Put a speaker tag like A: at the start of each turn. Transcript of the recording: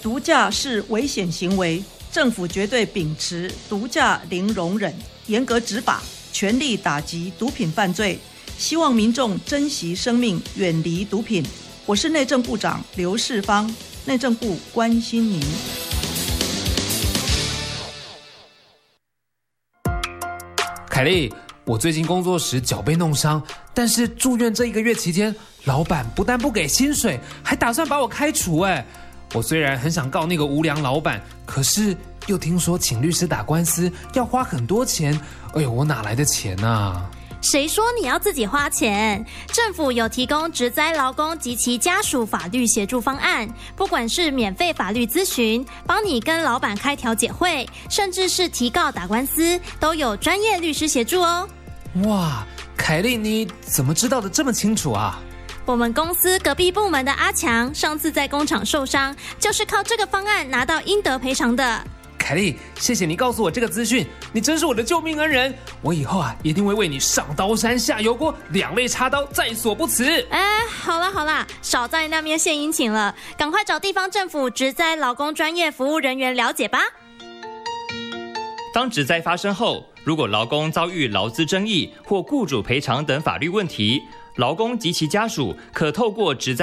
A: 毒驾是危险行为，政府绝对秉持毒驾零容忍，严格执法，全力打击毒品犯罪，希望民众珍惜生命，远离毒品。我是内政部长刘世芳，内政部关心您。
B: 凯莉，我最近工作时脚被弄伤，但是住院这1个月期间，老板不但不给薪水，还打算把我开除。我虽然很想告那个无良老板，可是又听说请律师打官司要花很多钱，我哪来的钱啊？
C: 谁说你要自己花钱？政府有提供职灾劳工及其家属法律协助方案，不管是免费法律咨询，帮你跟老板开调解会，甚至是提告打官司，都有专业律师协助哦。
B: 哇，凯莉，你怎么知道的这么清楚啊？
C: 我们公司隔壁部门的阿强，上次在工厂受伤，就是靠这个方案拿到应得赔偿的。
B: 凯莉，谢谢你告诉我这个资讯，你真是我的救命恩人。我以后一定会为你上刀山下油锅，两肋插刀，在所不辞。
C: 好啦，少在那边献殷勤了，赶快找地方政府职灾劳工专业服务人员了解吧。
D: 当职灾发生后，如果劳工遭遇劳资争议或雇主赔偿等法律问题，劳工及其家属可透过职灾